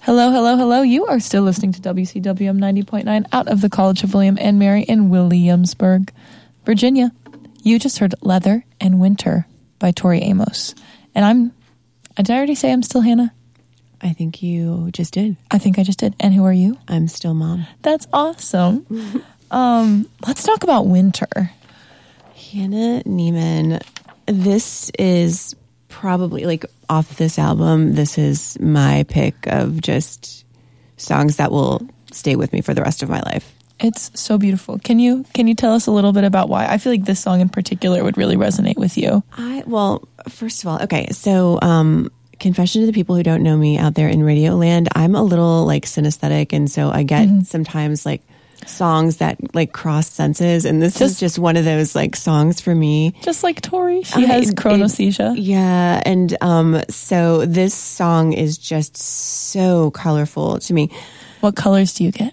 Hello, hello, hello. You are still listening to WCWM 90.9 out of the College of William and Mary in Williamsburg, Virginia. You just heard Leather and Winter by Tori Amos. And did I already say I'm still Hannah? I think you just did. I think I just did. And who are you? I'm still Mom. That's awesome. Let's talk about Winter. Hannah Neiman. This is probably, like, off this album, this is my pick of just songs that will stay with me for the rest of my life. It's so beautiful. Can you tell us a little bit about why? I feel like this song in particular would really resonate with you. Well, first of all, okay, so confession to the people who don't know me out there in Radio Land, I'm a little like synesthetic, and so I get sometimes like songs that like cross senses, and this is just one of those like songs for me. Just like Tori, she has chronesthesia. Yeah, and so this song is just so colorful to me. What colors do you get?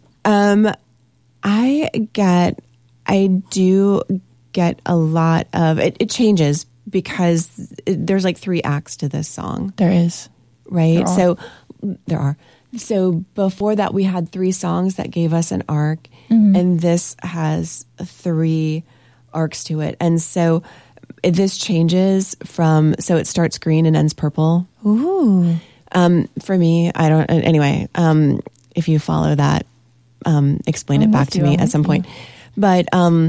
I do get a lot of it. It changes because there's like 3 acts to this song. There is, right? There are. So before that, we had 3 songs that gave us an arc, and this has 3 arcs to it. And so this changes so it starts green and ends purple. Ooh. For me, I don't, anyway, if you follow that, explain it back to me at some point. But,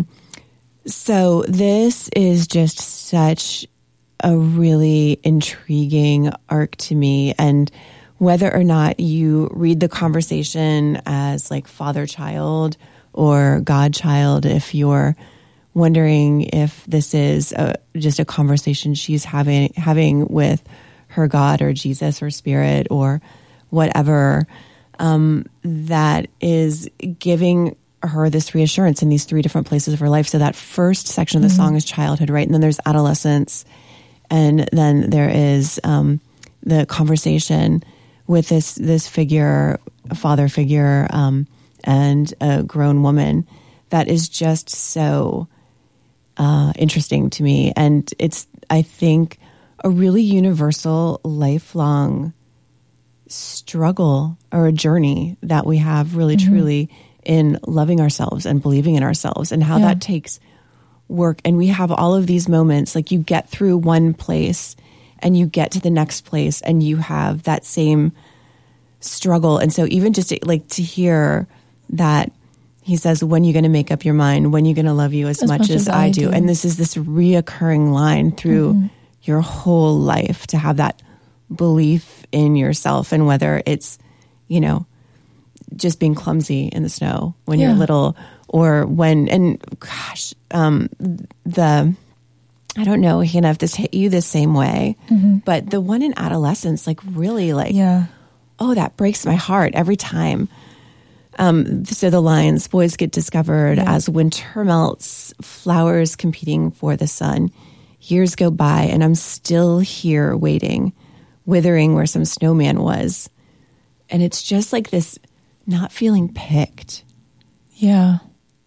so this is just such a really intriguing arc to me. And whether or not you read the conversation as like father-child or God-child, if you're wondering if this is just a conversation she's having with her God or Jesus or spirit or whatever, that is giving her this reassurance in these 3 different places of her life. So that first section of the song is childhood, right? And then there's adolescence. And then there is the conversation with this figure, a father figure, and a grown woman that is just so interesting to me. And it's, I think, a really universal, lifelong struggle or a journey that we have really, truly in loving ourselves and believing in ourselves, and how that takes work. And we have all of these moments, like you get through one place and you get to the next place and you have that same struggle. And so even just like to hear that he says, when you're going to make up your mind, when you're going to love you as much as I do. And this is this reoccurring line through your whole life, to have that belief in yourself. And whether it's, just being clumsy in the snow when you're little, or when, and gosh, I don't know, Hannah, if this hit you the same way, but the one in adolescence, like really like, oh, that breaks my heart every time. So the lines, boys get discovered as winter melts, flowers competing for the sun. Years go by and I'm still here waiting, withering where some snowman was. And it's just like this not feeling picked. Yeah.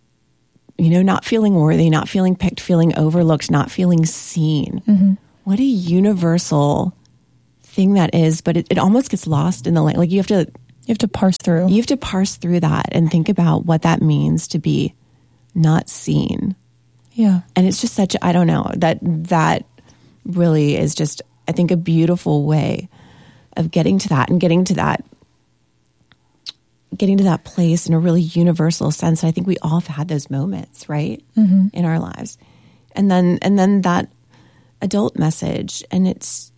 Not feeling worthy, not feeling picked, feeling overlooked, not feeling seen. What a universal thing that is, but it almost gets lost in the like you have to parse through. You have to parse through that and think about what that means to be not seen. Yeah. And it's just such, I don't know, that really is just, I think, a beautiful way of getting to that and getting to that place in a really universal sense. I think we all have had those moments, right? In our lives. And then that adult message, and it's,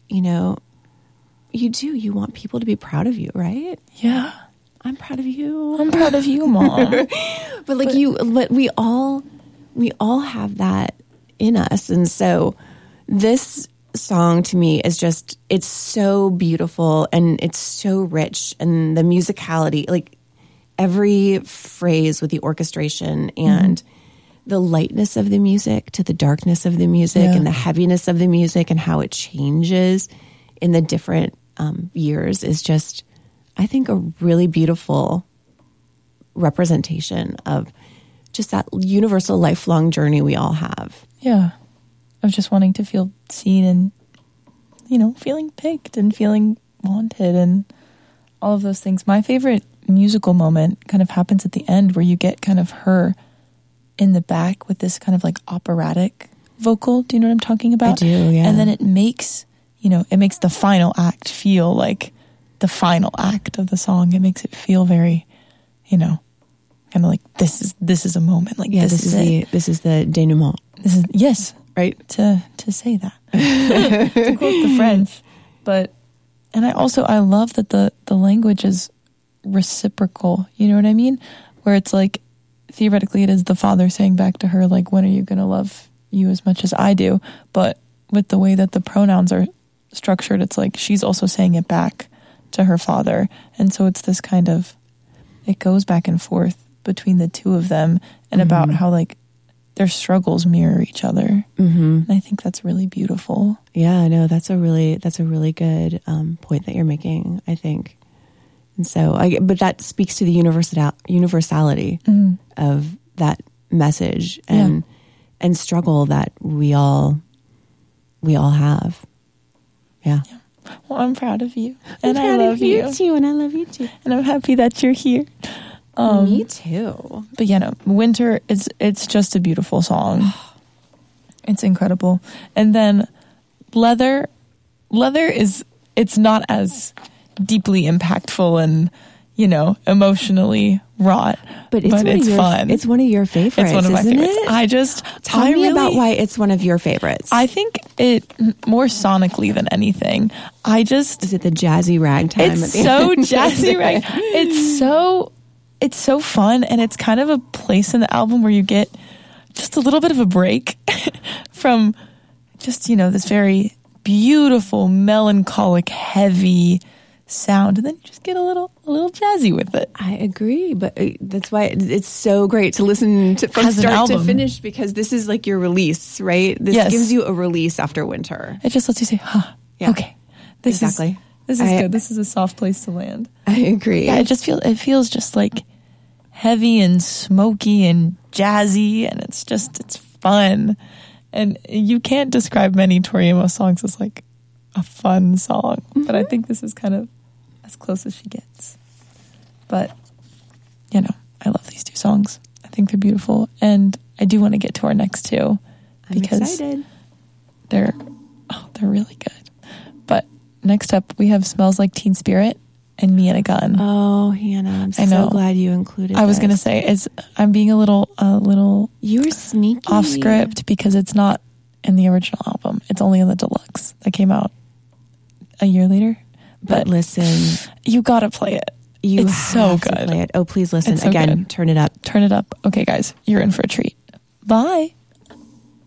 you want people to be proud of you, right? Yeah. I'm proud of you. I'm proud of you, Mom. but we all have that in us. And so this song to me is just, it's so beautiful and it's so rich, and the musicality, like every phrase with the orchestration and the lightness of the music to the darkness of the music and the heaviness of the music and how it changes in the different years is just, I think, a really beautiful representation of just that universal lifelong journey we all have. Yeah. Of just wanting to feel seen and, feeling picked and feeling wanted. And all of those things. My favorite musical moment kind of happens at the end, where you get kind of her in the back with this kind of like operatic vocal. Do you know what I'm talking about? I do, yeah. And then it makes, it makes the final act feel like the final act of the song. It makes it feel very, kind of like this is a moment. Like, yeah, this is the denouement. Yes, right. To say that, to quote the French. And I love that the language is reciprocal. You know what I mean? Where it's like, theoretically it is the father saying back to her, like, when are you going to love you as much as I do? But with the way that the pronouns are structured, it's like she's also saying it back to her father. And so it's this kind of, it goes back and forth between the two of them, and about how like their struggles mirror each other. And I think that's really beautiful. Yeah, no, that's a really good point that you're making, I think. And so, but that speaks to the universality of that message and struggle that we all have. Yeah. Well, I'm proud of you, and I love you too, and I love you too, and I'm happy that you're here. Me too. But Winter, it's just a beautiful song. It's incredible. And then Leather it's not as deeply impactful and emotionally wrought, but it's fun. It's one of your favorites. It's one of my favorites. Tell me about why it's one of your favorites. I think it more sonically than anything. Is it the jazzy ragtime? It's so jazzy rag. It's so fun, and it's kind of a place in the album where you get just a little bit of a break from just this very beautiful, melancholic, heavy sound, and then you just get a little jazzy with it. I agree, but that's why it's so great to listen to from start to finish, because this is like your release, right? This gives you a release after Winter. It just lets you say, okay, this is good. This is a soft place to land. I agree. Yeah, it feels just like heavy and smoky and jazzy, and it's fun. And you can't describe many Tori Amos songs as like a fun song, but I think this is kind of as close as she gets. But I love these two songs. I think they're beautiful, and I do want to get to our next two because excited. They're really good. But next up we have Smells Like Teen Spirit and Me and a Gun. Oh, Hannah, I'm so glad you included I was going to say, I'm being a little you're sneaky off script, because it's not in the original album. It's only in the deluxe that came out a year later. But listen, you got to play it. It's so good. To play it. Oh, please listen. So again. Good. Turn it up. Turn it up. Okay, guys, you're in for a treat. Bye.